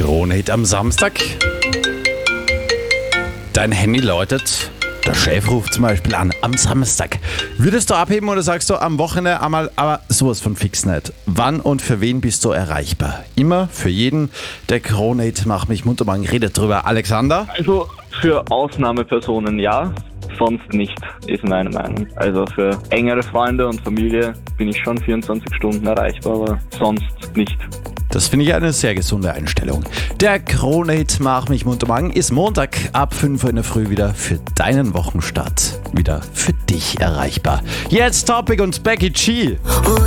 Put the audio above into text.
Krone-Hit am Samstag. Dein Handy läutet, der Chef ruft zum Beispiel an am Samstag. Würdest du abheben oder sagst du am Wochenende einmal, aber sowas von fix nicht? Wann und für wen bist du erreichbar? Immer, für jeden. Der Krone-Hit macht mich munter, man redet drüber. Alexander? Also für Ausnahmepersonen ja, sonst nicht, ist meine Meinung. Also für engere Freunde und Familie bin ich schon 24 Stunden erreichbar, aber sonst nicht. Das finde ich eine sehr gesunde Einstellung. Der Krone-Hit Mach mich munter Magen ist Montag ab 5 Uhr in der Früh wieder für deinen Wochenstart. Wieder für dich erreichbar. Jetzt Topic und Becky G.